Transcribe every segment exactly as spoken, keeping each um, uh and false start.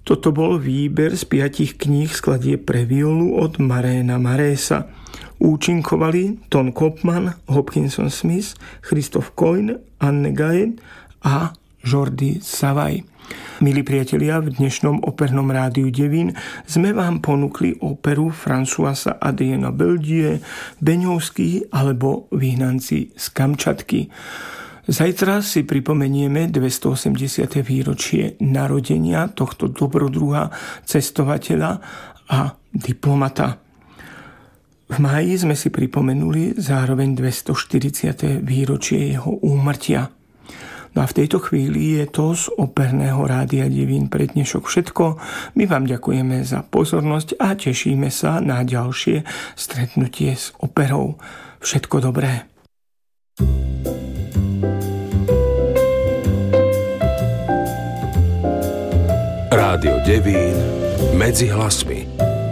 Toto bol výber z piatich kníh skladieb pre violu od Maréna Marésa. Účinkovali Ton Kopman, Hopkinson Smith, Christoph Coyne, Anne Gaet a Jordi Savai. Milí priatelia, v dnešnom opernom rádiu Devín sme vám ponúkli operu Françoisa Adriena Belledieu, Beňovský alebo Vyhnanci z Kamčatky. Zajtra si pripomenieme dvestoosemdesiate výročie narodenia tohto dobrodruha, cestovateľa a diplomata. V máji sme si pripomenuli zároveň dvestoštyridsiate výročie jeho úmrtia. No a v tejto chvíli je to z operného rádia Devín pre dnešok všetko. My vám ďakujeme za pozornosť a tešíme sa na ďalšie stretnutie s operou. Všetko dobré. Rádio Devín medzi hlasmi.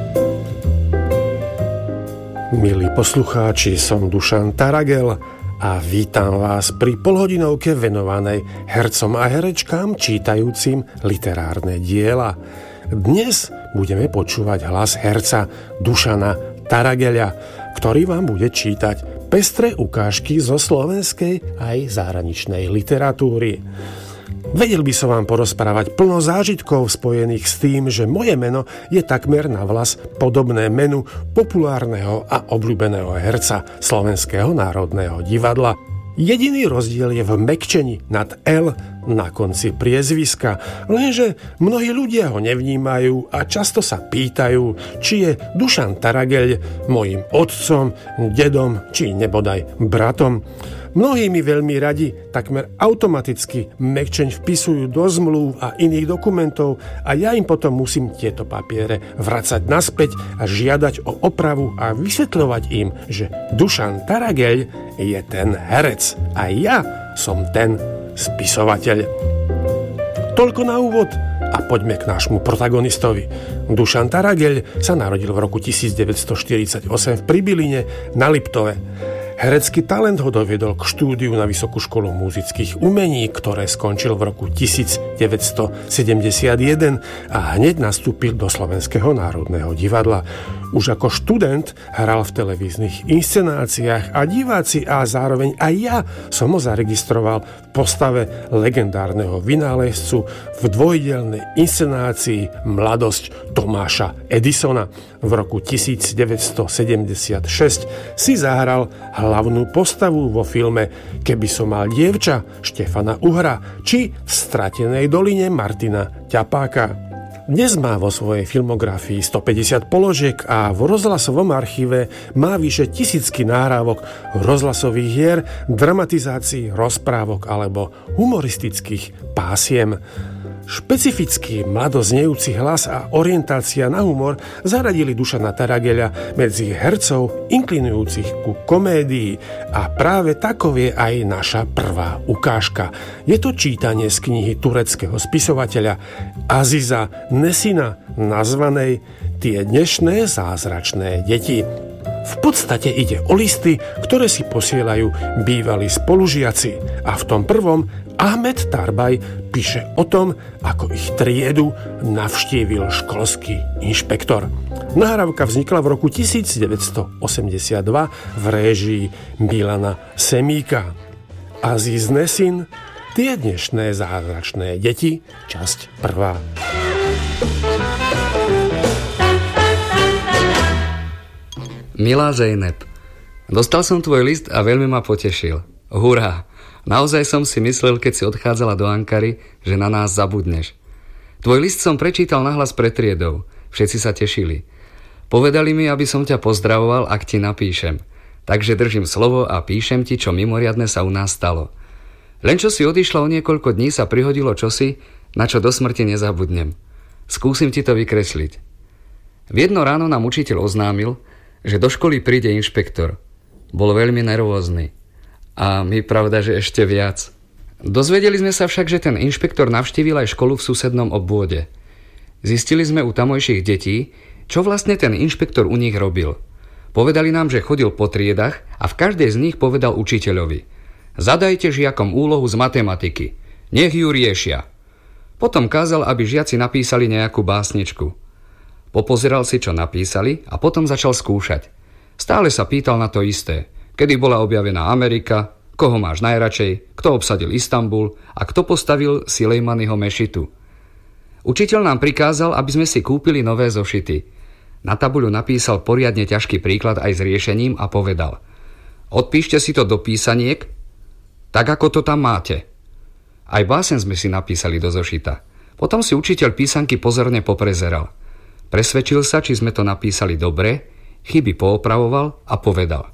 Milí poslucháči, som Dušan Taragel a vítam vás pri polhodinovke venovanej hercom a herečkám čítajúcim literárne diela. Dnes budeme počúvať hlas herca Dušana Tarageľa, ktorý vám bude čítať pestré ukážky zo slovenskej aj zahraničnej literatúry. Vedel by som vám porozprávať plno zážitkov spojených s tým, že moje meno je takmer na vlas podobné menu populárneho a obľúbeného herca Slovenského národného divadla. Jediný rozdiel je v mekčení nad L na konci priezviska, lenže mnohí ľudia ho nevnímajú a často sa pýtajú, či je Dušan Tarageľ mojim otcom, dedom či nebodaj bratom. Mnohí mi veľmi radi takmer automaticky mekčeň vpisujú do zmluv a iných dokumentov a ja im potom musím tieto papiere vracať naspäť a žiadať o opravu a vysvetľovať im, že Dušan Tarageľ je ten herec a ja som ten spisovateľ. Toľko na úvod a poďme k nášmu protagonistovi. Dušan Tarageľ sa narodil v roku devätnásťstoštyridsaťosem v Pribiline na Liptove. Herecký talent ho doviedol k štúdiu na Vysokú školu múzických umení, ktoré skončil v roku devätnásťstosedemdesiatjeden a hneď nastúpil do Slovenského národného divadla. Už ako študent hral v televíznych inscenáciách a diváci a zároveň aj ja som ho zaregistroval v postave legendárneho vynálezcu v dvojdielnej inscenácii Mladosť Tomáša Edisona. V roku devätnásťstosedemdesiatšesť si zahral hlavnú postavu vo filme Keby som mal dievča Štefana Uhra či v Stratenej doline Martina Ťapáka. Dnes má vo svojej filmografii stopäťdesiat položiek a v rozhlasovom archíve má vyše tisícky nahrávok rozhlasových hier, dramatizácií, rozprávok alebo humoristických pásiem. Špecifický mladoznejúci hlas a orientácia na humor zaradili Dušana Tarageľa medzi hercov inklinujúcich ku komédii a práve takov je aj naša prvá ukážka. Je to čítanie z knihy tureckého spisovateľa Aziza Nesina nazvanej Tie dnešné zázračné deti. V podstate ide o listy, ktoré si posielajú bývalí spolužiaci a v tom prvom Ahmed Tarbaj píše o tom, ako ich triedu navštívil školský inšpektor. Nahrávka vznikla v roku devätnásťstoosemdesiatdva v réžii Milana Semíka. Aziz Nesin, Tie dnešné zázračné deti, časť prvá. Milá Zejnep, dostal som tvoj list a veľmi ma potešil. Hurá! Naozaj som si myslel, keď si odchádzala do Ankary, že na nás zabudneš. Tvoj list som prečítal nahlas pred triedou. Všetci sa tešili. Povedali mi, aby som ťa pozdravoval, ak ti napíšem. Takže držím slovo a píšem ti, čo mimoriadne sa u nás stalo. Len čo si odišla o niekoľko dní, sa prihodilo čosi, na čo do smrti nezabudnem. Skúsim ti to vykresliť. V jedno ráno nám učiteľ oznámil, že do školy príde inšpektor. Bol veľmi nervózny. A my pravda, že ešte viac. Dozvedeli sme sa však, že ten inšpektor navštívil aj školu v susednom obvode. Zistili sme u tamojších detí, čo vlastne ten inšpektor u nich robil. Povedali nám, že chodil po triedach a v každej z nich povedal učiteľovi: zadajte žiakom úlohu z matematiky. Nech ju riešia. Potom kázal, aby žiaci napísali nejakú básničku. Popozeral si, čo napísali a potom začal skúšať. Stále sa pýtal na to isté. Kedy bola objavená Amerika, koho máš najradšej, kto obsadil Istanbul a kto postavil Sulejmányho mešitu. Učiteľ nám prikázal, aby sme si kúpili nové zošity. Na tabuľu napísal poriadne ťažký príklad aj s riešením a povedal: odpíšte si to do písaniek, tak ako to tam máte. Aj básen sme si napísali do zošita. Potom si učiteľ písanky pozorne poprezeral. Presvedčil sa, či sme to napísali dobre, chyby poopravoval a povedal: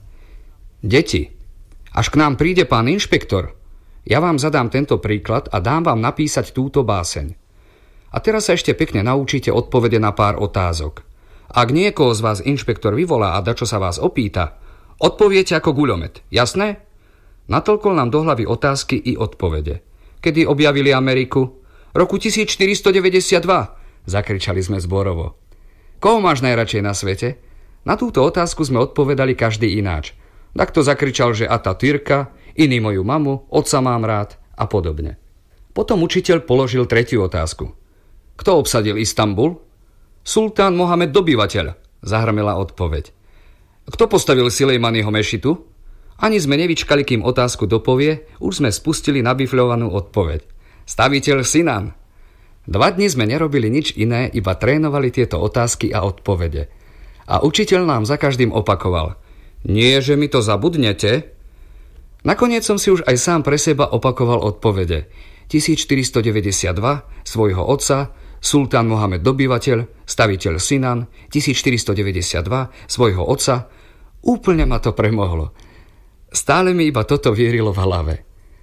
deti, až k nám príde pán inšpektor, ja vám zadám tento príklad a dám vám napísať túto báseň. A teraz sa ešte pekne naučíte odpovede na pár otázok. Ak niekoho z vás inšpektor vyvolá a dačo sa vás opýta, odpoviete ako guľomet, jasné? Natolkol nám do hlavy otázky i odpovede. Kedy objavili Ameriku? Roku tisícštyristodeväťdesiatdva, zakričali sme zborovo. Koho máš najradšej na svete? Na túto otázku sme odpovedali každý ináč. Takto zakričal, že Atatürka, iný moju mamu, otca mám rád a podobne. Potom učiteľ položil tretiu otázku. Kto obsadil Istanbul? Sultán Mohamed Dobyvateľ, zahrmela odpoveď. Kto postavil Sulejmányho mešitu? Ani sme nevyčkali, kým otázku dopovie, už sme spustili nabifľovanú odpoveď. Staviteľ Sinan. Dva dni sme nerobili nič iné, iba trénovali tieto otázky a odpovede. A učiteľ nám za každým opakoval: nie, že mi to zabudnete. Nakoniec som si už aj sám pre seba opakoval odpovede. tisícštyristodeväťdesiatdva, svojho otca, Sultán Mohamed Dobyvateľ, staviteľ Sinan, tisícštyristodeväťdesiatdva, svojho otca. Úplne ma to premohlo. Stále mi iba toto vierilo v hlave.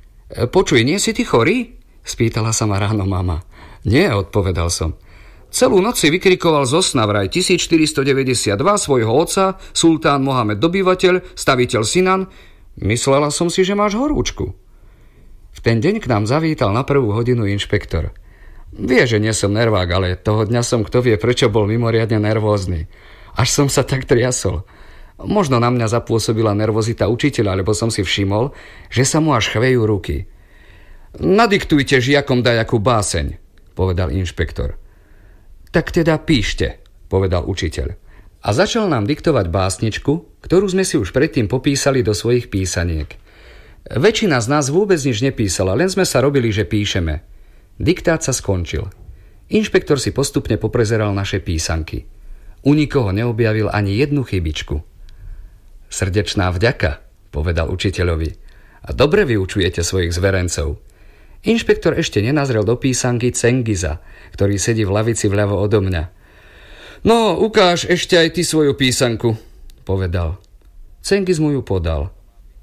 Počuj, nie si ty chorý? Spýtala sa ma ráno mama. Nie, odpovedal som. Celú noc si vykrikoval zo sna vraj tisícštyristodeväťdesiatdva, svojho otca, Sultán Mohamed Dobyvateľ, staviteľ Sinan. Myslela som si, že máš horúčku. V ten deň k nám zavítal na prvú hodinu inšpektor. Vie, že nie som nervák, ale toho dňa som kto vie prečo bol mimoriadne nervózny. Až som sa tak triasol. Možno na mňa zapôsobila nervozita učiteľa, lebo som si všimol, že sa mu až chvejú ruky. Nadiktujte žiakom dajakú báseň, povedal inšpektor. Tak teda píšte, povedal učiteľ. A začal nám diktovať básničku, ktorú sme si už predtým popísali do svojich písaniek. Väčšina z nás vôbec nič nepísala, len sme sa robili, že píšeme. Diktát sa skončil. Inšpektor si postupne poprezeral naše písanky. U nikoho neobjavil ani jednu chybičku. Srdečná vďaka, povedal učiteľovi. A dobre vyučujete svojich zverencov. Inšpektor ešte nenazrel do písanky Cengiza, ktorý sedí v lavici vľavo odo mňa. No, ukáž ešte aj ty svoju písanku, povedal. Cengiz mu ju podal.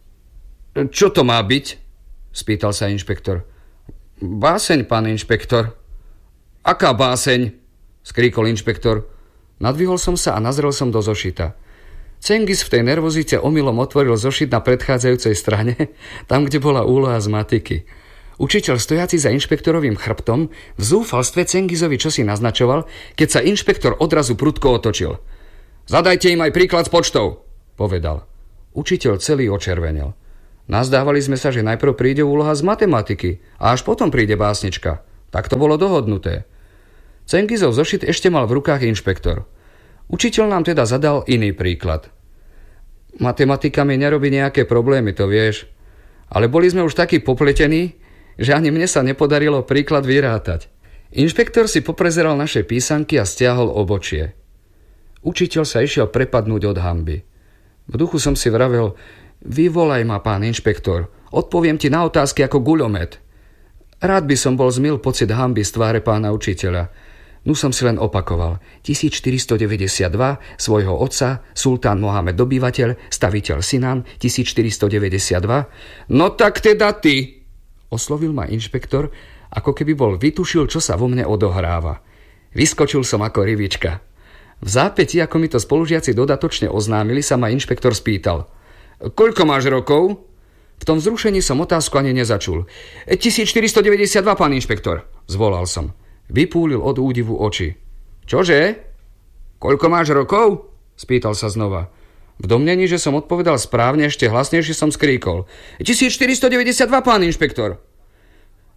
Čo to má byť? Spýtal sa inšpektor. Báseň, pán inšpektor. Aká báseň? Skríkol inšpektor. Nadvihol som sa a nazrel som do zošita. Cengiz v tej nervozite omylom otvoril zošit na predchádzajúcej strane, tam, kde bola úloha z matiky. Učiteľ stojaci za inšpektorovým chrbtom v zúfalstve Cengizovi čosi naznačoval, keď sa inšpektor odrazu prudko otočil. Zadajte im aj príklad s počtou, povedal. Učiteľ celý očervenel. Nazdávali sme sa, že najprv príde úloha z matematiky a až potom príde básnička. Tak to bolo dohodnuté. Cengizov zošit ešte mal v rukách inšpektor. Učiteľ nám teda zadal iný príklad. Matematika mi nerobí nejaké problémy, to vieš. Ale boli sme už takí popletení, že ani mne sa nepodarilo príklad vyrátať. Inšpektor si poprezeral naše písanky a stiahol obočie. Učiteľ sa išiel prepadnúť od hanby. V duchu som si vravel: vyvolaj ma, pán inšpektor, odpoviem ti na otázky ako guľomet. Rád by som bol zmil pocit hanby z tváre pána učiteľa. Nu som si len opakoval. tisícštyristodeväťdesiatdva, svojho otca, Sultán Mohamed Dobyvateľ, staviteľ Sinan, tisícštyristodeväťdesiatdva. No tak teda ty, oslovil ma inšpektor, ako keby bol vytušil, čo sa vo mne odohráva. Vyskočil som ako rybička. V zápäti, ako mi to spolužiaci dodatočne oznámili, sa ma inšpektor spýtal: koľko máš rokov? V tom vzrušení som otázku ani nezačul. tisícštyristodeväťdesiatdva, pán inšpektor, zvolal som. Vypúlil od údivu oči. Čože? Koľko máš rokov? Spýtal sa znova. V domnení, že som odpovedal správne, ešte hlasnejšie som skríkol. tisícštyristodeväťdesiatdva, pán inšpektor.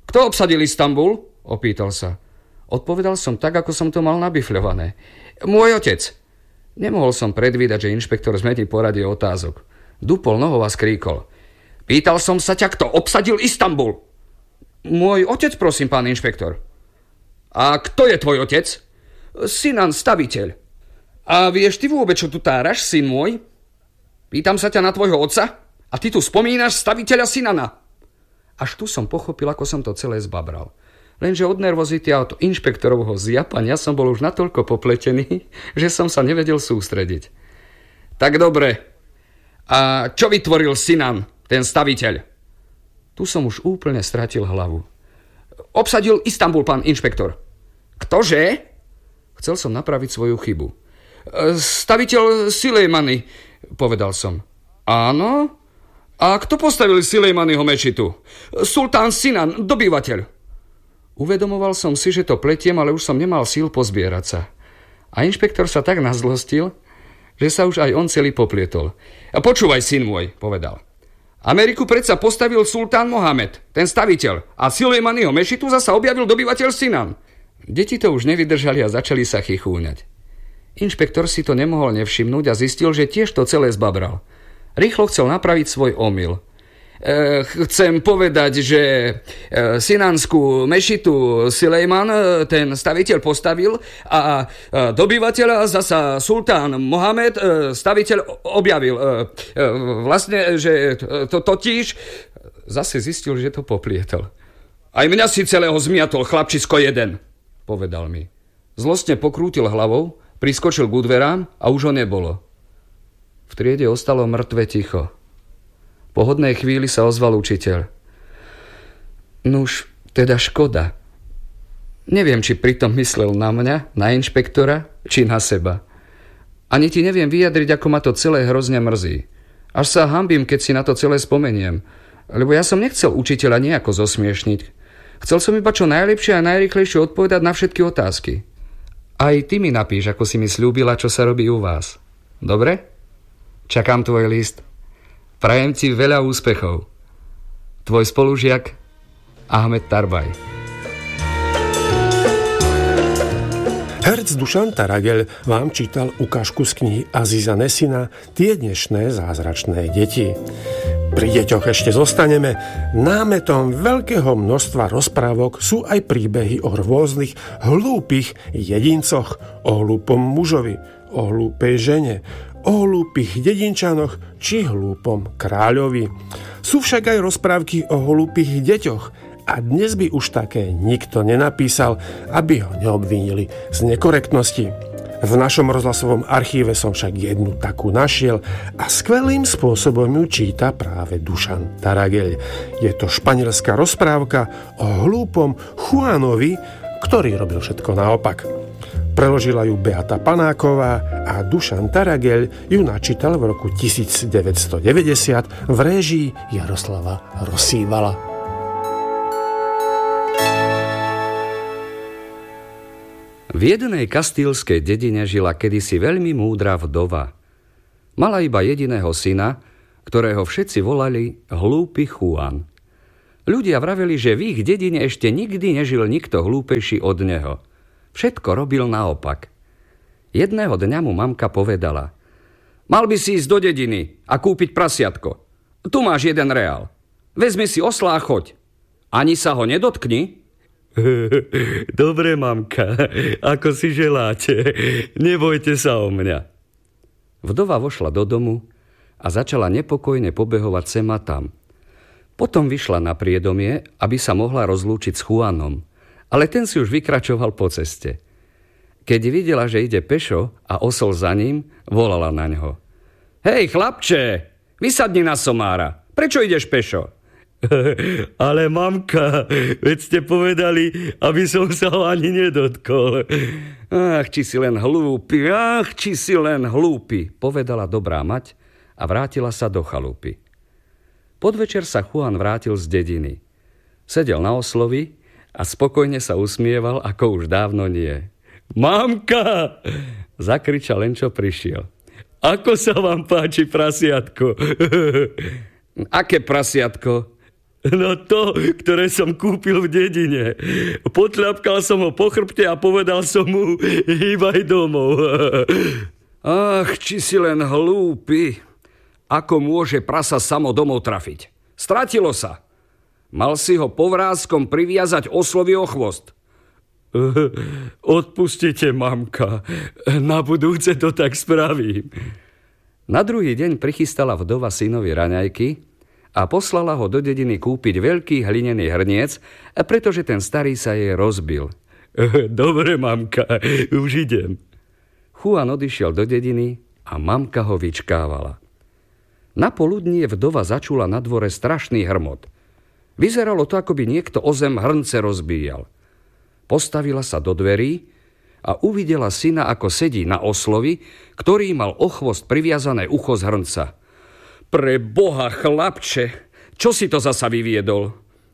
Kto obsadil Istanbul? Opýtal sa. Odpovedal som tak, ako som to mal nabifľované. Môj otec. Nemohol som predvídať, že inšpektor zmení poradie otázok. Dupol nohou a skríkol. Pýtal som sa ťa, kto obsadil Istanbul? Môj otec, prosím, pán inšpektor. A kto je tvoj otec? Sinan, staviteľ. A vieš ty vôbec, čo tu táraš, syn môj? Pýtam sa ťa na tvojho otca a ty tu spomínaš staviteľa Sinana. Až tu som pochopil, ako som to celé zbabral. Lenže od nervozity a od inšpektorovho zjapania som bol už natoľko popletený, že som sa nevedel sústrediť. Tak dobre. A čo vytvoril Sinan, ten staviteľ? Tu som už úplne stratil hlavu. Obsadil Istanbul, pán inšpektor. Ktože? Chcel som napraviť svoju chybu. Staviteľ Silejmany, povedal som. Áno? A kto postavil Silejmanyho mešitu? Sultán Sinan, dobyvateľ. Uvedomoval som si, že to pletiem, ale už som nemal síl pozbierať sa. A inšpektor sa tak nazlostil, že sa už aj on celý poplietol. A počúvaj, syn môj, povedal. Ameriku predsa postavil sultán Mohamed, ten staviteľ, a Silejmanyho mešitu zasa objavil dobyvateľ Sinan. Deti to už nevydržali a začali sa chichúňať. Inšpektor si to nemohol nevšimnúť a zistil, že tiež to celé zbabral. Rýchlo chcel napraviť svoj omyl. E, chcem povedať, že e, sinanskú mešitu Silejman, ten staviteľ, postavil a e, dobyvateľa zasa sultán Mohamed, e, staviteľ, objavil. E, e, vlastne, že to totiž... Zase zistil, že to poplietol. Aj mňa si celého zmiatol, chlapčisko jeden, povedal mi. Zlostne pokrútil hlavou, priskočil k dverám a už ho nebolo. V triede ostalo mŕtve ticho. Po hodnej chvíli sa ozval učiteľ. Nuž, teda škoda. Neviem, či pritom myslel na mňa, na inšpektora, či na seba. Ani ti neviem vyjadriť, ako ma to celé hrozne mrzí. Až sa hanbím, keď si na to celé spomeniem. Lebo ja som nechcel učiteľa nejako zosmiešniť. Chcel som iba čo najlepšie a najrýchlejšie odpovedať na všetky otázky. Aj ty mi napíš, ako si mi sľúbila, čo sa robí u vás. Dobre? Čakám tvoj list. Prajem ti veľa úspechov. Tvoj spolužiak Ahmed Tarbaj. Herec Dušan Taragel vám čítal ukážku z knihy Aziza Nesina Tie dnešné zázračné deti. Pri deťoch ešte zostaneme. Námetom veľkého množstva rozprávok sú aj príbehy o rôznych hlúpych jedincoch, o hlúpom mužovi, o hlúpej žene, o hlúpych dedinčanoch či hlúpom kráľovi. Sú však aj rozprávky o hlúpych deťoch a dnes by už také nikto nenapísal, aby ho neobvinili z nekorektnosti. V našom rozhlasovom archíve som však jednu takú našiel a skvelým spôsobom ju číta práve Dušan Taragel. Je to španielská rozprávka o hlúpom Juanovi, ktorý robil všetko naopak. Preložila ju Beata Panáková a Dušan Taragel ju načítal v roku devätnásťstodeväťdesiat v réžii Jaroslava Rosívala. V jednej kastílskej dedine žila kedysi veľmi múdra vdova. Mala iba jediného syna, ktorého všetci volali hlúpy Juan. Ľudia vraveli, že v ich dedine ešte nikdy nežil nikto hlúpejší od neho. Všetko robil naopak. Jedného dňa mu mamka povedala: Mal by si ísť do dediny a kúpiť prasiatko. Tu máš jeden reál. Vezmi si osla a choď. Ani sa ho nedotkni. Dobre, mamka, ako si želáte. Nebojte sa o mňa. Vdova vošla do domu a začala nepokojne pobehovať sem a tam. Potom vyšla na priedomie, aby sa mohla rozlúčiť s Juanom, ale ten si už vykračoval po ceste. Keď videla, že ide pešo a osol za ním, volala na ňo. Hej, chlapče, vysadni na somára. Prečo ideš pešo? Ale mamka, veď ste povedali, aby som sa ho ani nedotkol. Ach, či si len hlúpy, ach, či si len hlúpy, povedala dobrá mať a vrátila sa do chalupy. Podvečer sa Juan vrátil z dediny. Sedel na oslovi a spokojne sa usmieval, ako už dávno nie. Mamka, zakričal len, čo prišiel. Ako sa vám páči prasiatko? Aké prasiatko? No to, ktoré som kúpil v dedine. Potľapkal som ho po chrbte a povedal som mu, hýbaj domov. Ach, či si len hlúpy. Ako môže prasa samo domov trafiť? Stratilo sa. Mal si ho povrázkom priviazať oslovi o chvost. Odpustite, mamka. Na budúce to tak spravím. Na druhý deň prichystala vdova synovi raňajky a poslala ho do dediny kúpiť veľký hlinený hrniec, pretože ten starý sa jej rozbil. Dobre, mamka, už idem. Juan odišiel do dediny a mamka ho vyčkávala. Na poludnie vdova začula na dvore strašný hrmot. Vyzeralo to, ako by niekto o zem hrnce rozbíjal. Postavila sa do dverí a uvidela syna, ako sedí na oslovi, ktorý mal o chvost priviazané ucho z hrnca. Pre Boha, chlapče, čo si to zasa vyviedol?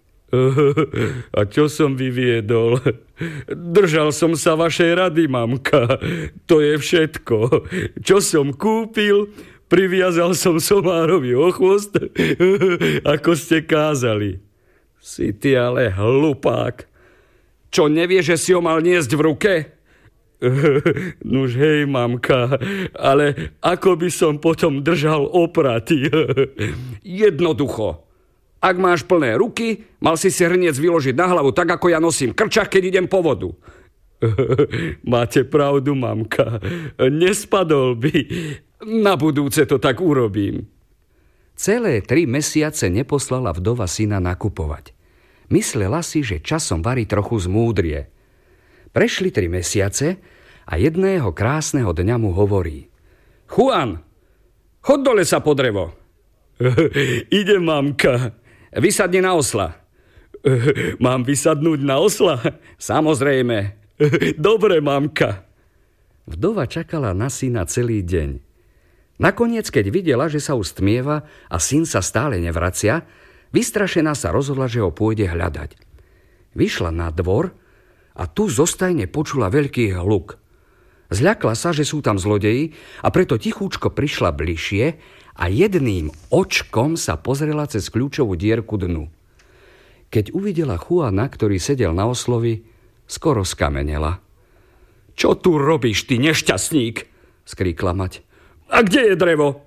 A čo som vyviedol? Držal som sa vašej rady, mamka. To je všetko. Čo som kúpil, priviazal som somárovi o chvost, ako ste kázali. Si ty ale hlupák. Čo, nevieš, že si ho mal niesť v ruke? Nuž hej, mamka, ale ako by som potom držal opraty? Jednoducho. Ak máš plné ruky, mal si si hrniec vyložiť na hlavu, tak ako ja nosím krčach, keď idem po vodu. Máte pravdu, mamka. Nespadol by. Na budúce to tak urobím. Celé tri mesiace neposlala vdova syna nakupovať. Myslela si, že časom varí trochu zmúdrie. Prešli tri mesiace a jedného krásneho dňa mu hovorí: Juan, chod do lesa po drevo. Ide, mamka. Vysadni na osla. Mám vysadnúť na osla? Samozrejme. Dobre, mamka. Vdova čakala na syna celý deň. Nakoniec, keď videla, že sa už stmieva a syn sa stále nevracia, vystrašená sa rozhodla, že ho pôjde hľadať. Vyšla na dvor a tu zostajne počula veľký hluk. Zľakla sa, že sú tam zlodeji, a preto tichúčko prišla bližšie a jedným očkom sa pozrela cez kľúčovú dierku dnu. Keď uvidela Juana, ktorý sedel na oslovi, skoro skamenela. Čo tu robíš, ty nešťastník? Skríkla mať. A kde je drevo?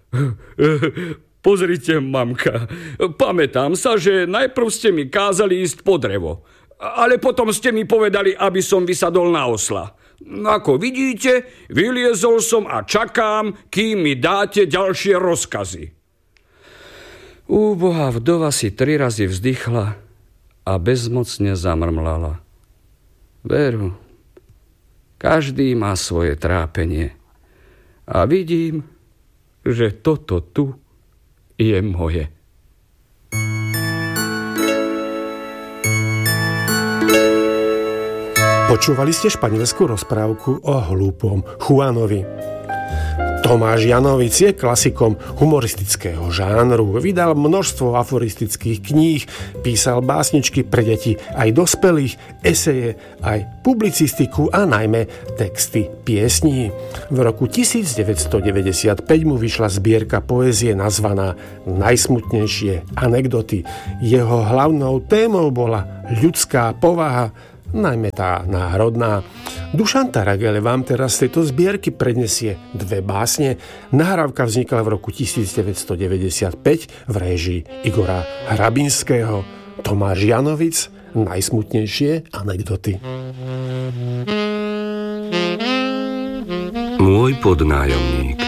Pozrite, mamka, pamätám sa, že najprv ste mi kázali ísť po drevo, ale potom ste mi povedali, aby som vysadol na osla. Ako vidíte, vyliezol som a čakám, kým mi dáte ďalšie rozkazy. Úbohá vdova si tri razy vzdychla a bezmocne zamrmlala. Veru, každý má svoje trápenie. A vidím, že toto tu je moje. Počúvali ste španielskú rozprávku o hlúpom Juanovi. Tomáš Janovic je klasikom humoristického žánru. Vydal množstvo aforistických kníh, písal básničky pre deti aj dospelých, eseje, aj publicistiku a najmä texty piesní. V roku devätnásťstodeväťdesiatpäť mu vyšla zbierka poézie nazvaná Najsmutnejšie anekdoty. Jeho hlavnou témou bola ľudská povaha, najmä tá národná. Dušan Taragel vám teraz z tejto zbierky prednesie dve básne. Nahrávka vznikla v roku devätnásťstodeväťdesiatpäť v réžii Igora Hrabinského. Tomáš Janovic, Najsmutnejšie anekdoty. Môj podnájomník.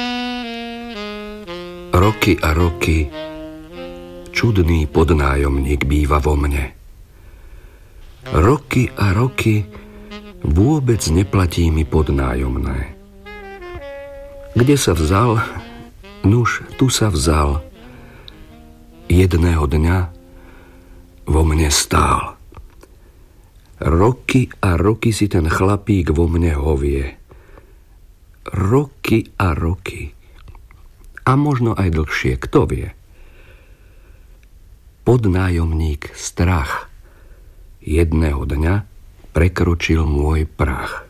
Roky a roky čudný podnájomník býva vo mne. Roky a roky vôbec neplatí mi podnájomné. Kde sa vzal? Nuž, tu sa vzal. Jedného dňa vo mne stál. Roky a roky si ten chlapík vo mne hovie. Roky a roky. A možno aj dlhšie, kto vie. Podnájomník strach jedného dňa prekročil môj prach.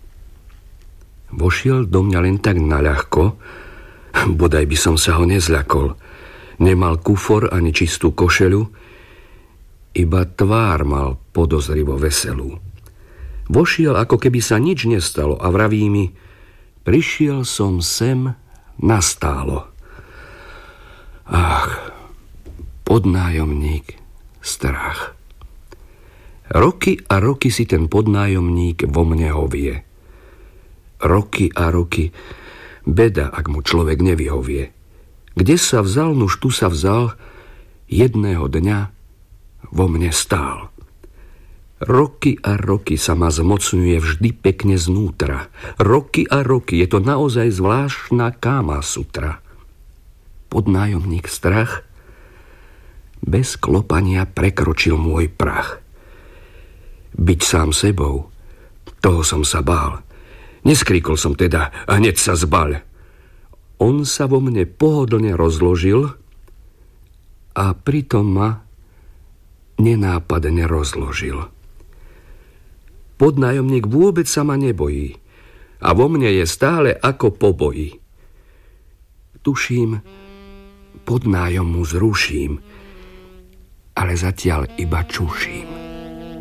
Vošiel do mňa len tak naľahko, bodaj by som sa ho nezľakol. Nemal kufor ani čistú košeľu, Iba tvár mal podozrivo veselú. Vošiel, ako keby sa nič nestalo a vraví mi: prišiel som sem nastálo. Ach, podnájomník, strach. Roky a roky si ten podnájomník vo mne hovie. Roky a roky, beda, ak mu človek nevyhovie. Kde sa vzal, nuž tu sa vzal, jedného dňa vo mne stál. Roky a roky sa ma zmocňuje vždy pekne znútra. Roky a roky, je to naozaj zvláštna Káma Sutra. Podnájomník strach bez klopania prekročil môj prach. Byť sám sebou, toho som sa bál. Neskríkol som teda a hneď sa zbaľ. On sa vo mne pohodlne rozložil a pritom ma nenápadne rozložil. Podnájomník vôbec sa ma nebojí a vo mne je stále ako po boji. Tuším, podnájom mu zruším, ale zatiaľ iba čuším.